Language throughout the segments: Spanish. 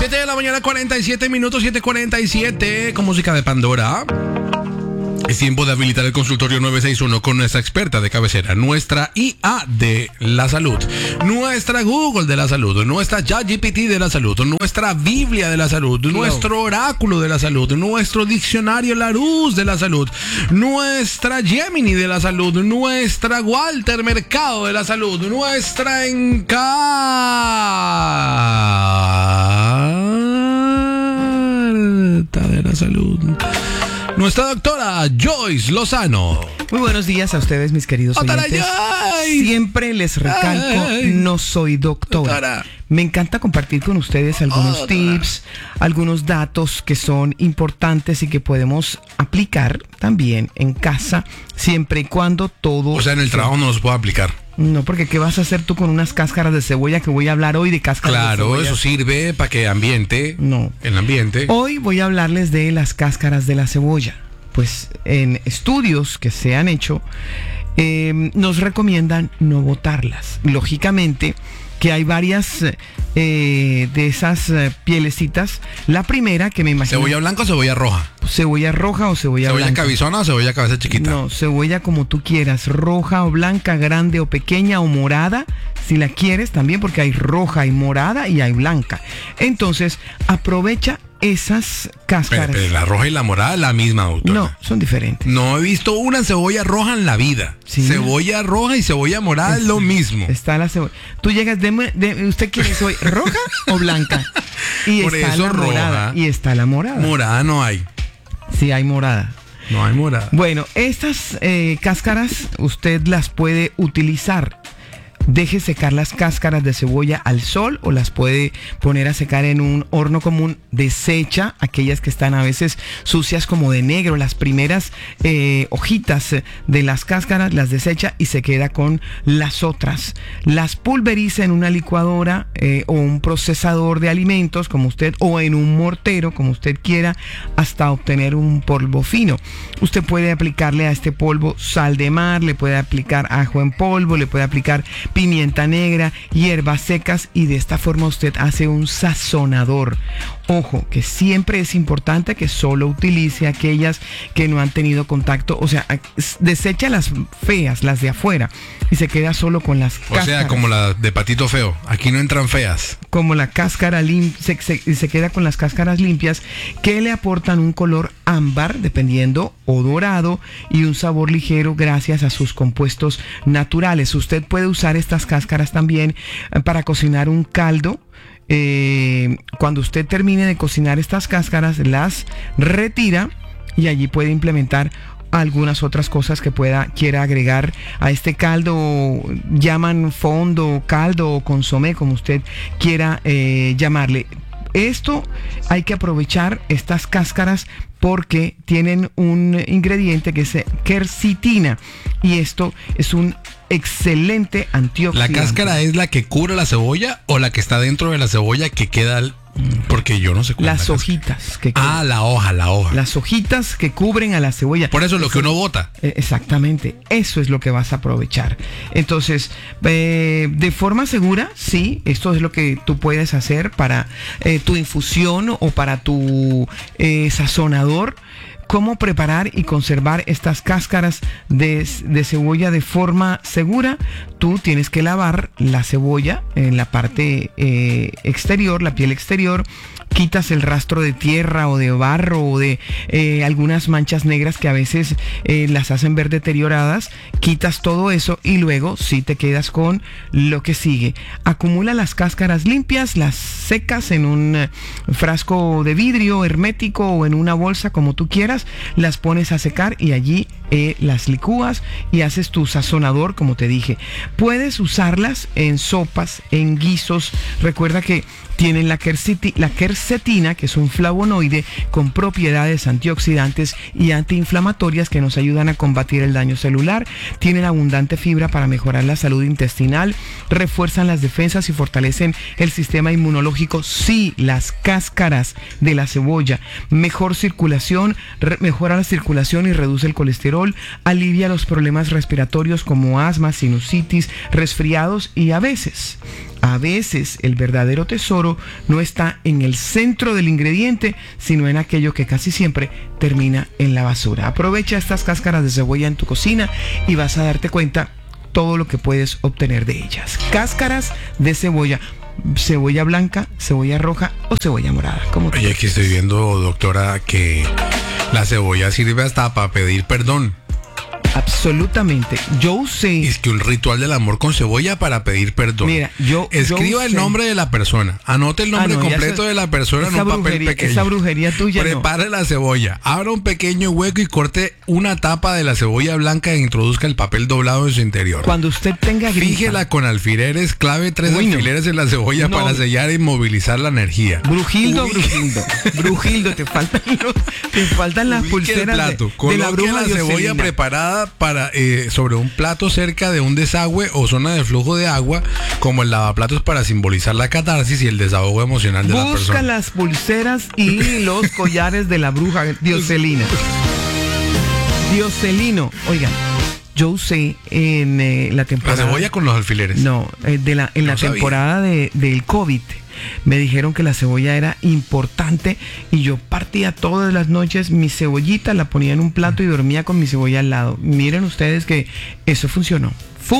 7 de la mañana, 47 minutos, 7:47, con música de Pandora. Es tiempo de habilitar el consultorio 961 con nuestra experta de cabecera, nuestra IA de la salud, nuestra Google de la salud, nuestra ChatGPT de la salud, nuestra Biblia de la salud, nuestro oráculo de la salud, nuestro diccionario Larousse de la salud, nuestra Gemini de la salud, nuestra Walter Mercado de la salud, nuestra Encarta de la salud, nuestra doctora Joyce Lozano. Muy buenos días a ustedes, mis queridos oyentes. Siempre les recalco, no soy doctora. Me encanta compartir con ustedes algunos tips, algunos datos que son importantes y que podemos aplicar también en casa, siempre y cuando todo... O sea, en el trabajo no los puedo aplicar. No, porque ¿qué vas a hacer tú con unas cáscaras de cebolla? Que voy a hablar hoy de cáscaras de cebolla. Claro, eso sirve para que ambiente. No. El ambiente. Hoy voy a hablarles de las cáscaras de la cebolla. Pues en estudios que se han hecho, nos recomiendan no botarlas. Lógicamente que hay varias de esas pielecitas. La primera que me imagino... ¿Cebolla blanca o cebolla roja? Cebolla roja o cebolla blanca. ¿Cebolla cabezona o cebolla cabeza chiquita? No, cebolla como tú quieras, roja o blanca, grande o pequeña o morada, si la quieres también, porque hay roja y morada y hay blanca. Entonces, aprovecha esas cáscaras. Pero la roja y la morada es la misma, doctora. No, son diferentes. No he visto una cebolla roja en la vida. ¿Sí? Cebolla roja y cebolla morada es lo mismo. Está la cebolla. Tú llegas, ¿usted quiere cebolla roja o blanca? Y por está eso la morada. Y está la morada. Morada no hay. Sí, hay morada. No hay morada. Bueno, estas cáscaras usted las puede utilizar. Deje secar las cáscaras de cebolla al sol o las puede poner a secar en un horno común. Desecha aquellas que están a veces sucias como de negro. Las primeras hojitas de las cáscaras las desecha y se queda con las otras. Las pulveriza en una licuadora o un procesador de alimentos como usted, o en un mortero como usted quiera, hasta obtener un polvo fino. Usted puede aplicarle a este polvo sal de mar, le puede aplicar ajo en polvo, le puede aplicar pimienta negra, hierbas secas, y de esta forma usted hace un sazonador. Ojo, que siempre es importante que solo utilice aquellas que no han tenido contacto, o sea, desecha las feas, las de afuera, y se queda solo con las cáscaras. O sea, como la de Patito Feo, aquí no entran feas. Como la cáscara se queda con las cáscaras limpias, que le aportan un color ámbar, dependiendo, o dorado, y un sabor ligero gracias a sus compuestos naturales. Usted puede usar estas cáscaras también para cocinar un caldo. Cuando usted termine de cocinar estas cáscaras, las retira y allí puede implementar algunas otras cosas que quiera agregar a este caldo. Llaman fondo, caldo o consomé, como usted quiera llamarle. Esto hay que aprovechar estas cáscaras porque tienen un ingrediente que es quercetina, y esto es un excelente antioxidante. ¿La cáscara es la que cubre la cebolla o la que está dentro de la cebolla que queda porque yo no sé cuál? Las hojitas que la hoja. Las hojitas que cubren a la cebolla. Por eso es lo que uno bota. Exactamente, eso es lo que vas a aprovechar. Entonces, de forma segura, sí, esto es lo que tú puedes hacer para tu infusión o para tu sazonador. ¿Cómo preparar y conservar estas cáscaras de cebolla de forma segura? Tú tienes que lavar la cebolla en la parte exterior, la piel exterior. Quitas el rastro de tierra o de barro o de algunas manchas negras que a veces las hacen ver deterioradas. Quitas todo eso y luego sí te quedas con lo que sigue. Acumula las cáscaras limpias, las secas en un frasco de vidrio hermético o en una bolsa, como tú quieras. Las pones a secar y allí las licúas y haces tu sazonador, como te dije. Puedes usarlas en sopas, en guisos. Recuerda que tienen la quercetina, que es un flavonoide con propiedades antioxidantes y antiinflamatorias que nos ayudan a combatir el daño celular. Tienen abundante fibra para mejorar la salud intestinal, refuerzan las defensas y fortalecen el sistema inmunológico. Sí, las cáscaras de la cebolla, mejor circulación, mejora la circulación y reduce el colesterol, alivia los problemas respiratorios como asma, sinusitis, resfriados y a veces el verdadero tesoro no está en el centro del ingrediente, sino en aquello que casi siempre termina en la basura. Aprovecha estas cáscaras de cebolla en tu cocina y vas a darte cuenta todo lo que puedes obtener de ellas. Cáscaras de cebolla blanca, cebolla roja o cebolla morada. Oye, aquí estoy viendo, doctora, que la cebolla sirve hasta para pedir perdón. Absolutamente. Yo usé... Es que un ritual del amor con cebolla para pedir perdón. Mira, escriba el nombre de la persona. Anote el nombre completo de la persona en un papel pequeño. Esa brujería tuya. Prepare la cebolla. Abra un pequeño hueco y corte una tapa de la cebolla blanca e introduzca el papel doblado en su interior. Cuando usted tenga gripa. Fíjela con alfileres. Clave 3 alfileres en la cebolla para sellar y movilizar la energía. Brujildo, te faltan las pulseras de la bruja. La cebolla preparada para sobre un plato cerca de un desagüe o zona de flujo de agua, como el lavaplatos, para simbolizar la catarsis y el desahogo emocional de la persona. Busca las pulseras y los collares de la bruja Dioselina. Oigan, yo usé en la temporada... ¿La cebolla con los alfileres? No, en la temporada del COVID. Me dijeron que la cebolla era importante y yo partía todas las noches mi cebollita, la ponía en un plato y dormía con mi cebolla al lado. Miren ustedes que eso funcionó.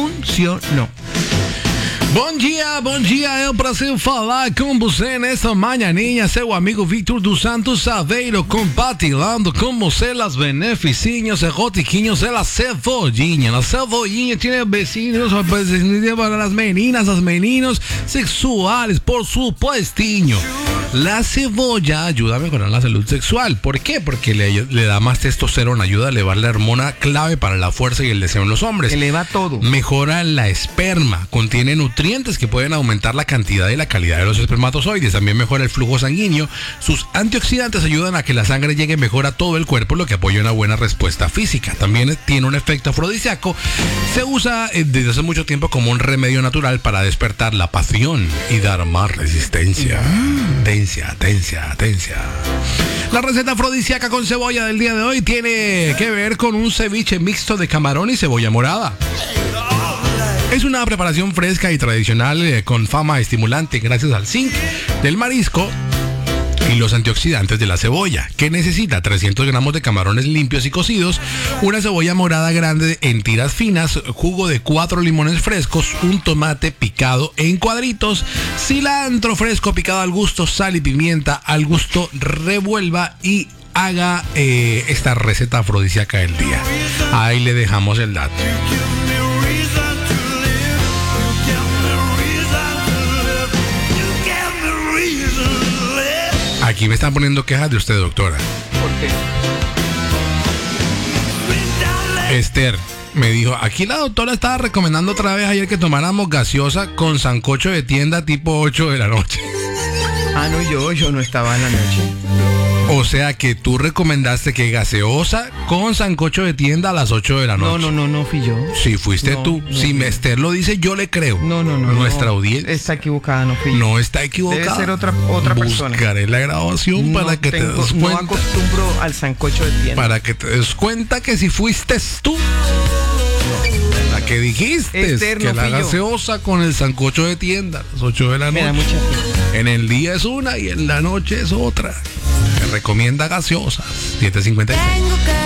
Bom dia, é um prazer falar com você nesta manhãinha, seu amigo Victor dos Santos Saveiro, compartilhando com você os beneficios eróticos de la cebollina. La cebollina tiene vecinos para las meninas, los meninos sexuales, por supuestinho. La cebolla ayuda a mejorar la salud sexual. ¿Por qué? Porque le da más testosterona, ayuda a elevar la hormona clave para la fuerza y el deseo en los hombres. Eleva todo. Mejora la esperma, contiene nutrientes que pueden aumentar la cantidad y la calidad de los espermatozoides. También mejora el flujo sanguíneo. Sus antioxidantes ayudan a que la sangre llegue mejor a todo el cuerpo, lo que apoya una buena respuesta física. También tiene un efecto afrodisíaco. Se usa desde hace mucho tiempo como un remedio natural para despertar la pasión y dar más resistencia. Atencia. La receta afrodisíaca con cebolla del día de hoy tiene que ver con un ceviche mixto de camarón y cebolla morada. Es una preparación fresca y tradicional con fama estimulante gracias al zinc del marisco y los antioxidantes de la cebolla, que necesita 300 gramos de camarones limpios y cocidos, una cebolla morada grande en tiras finas, jugo de 4 limones frescos, un tomate picado en cuadritos, cilantro fresco picado al gusto, sal y pimienta al gusto. Revuelva y haga esta receta afrodisíaca del día. Ahí le dejamos el dato. Aquí me están poniendo quejas de usted, doctora. ¿Por qué? Esther me dijo, aquí la doctora estaba recomendando otra vez ayer que tomáramos gaseosa con sancocho de tienda tipo 8 de la noche. Ah, no, yo no estaba en la noche. O sea que tú recomendaste que gaseosa con sancocho de tienda a las 8 de la noche. No fui yo. Si fuiste tú. Si Esther lo dice, yo le creo. No. Nuestra audiencia está equivocada, no fui yo. No está equivocada. Debe ser otra persona. Buscaré la grabación para que te des cuenta. No acostumbro al sancocho de tienda. Para que te des cuenta que si fuiste tú. La que dijiste Esther, que la gaseosa con el sancocho de tienda a las 8 de la noche. Me da mucha pena. En el día es una y en la noche es otra. Me recomienda gaseosas. 7:56.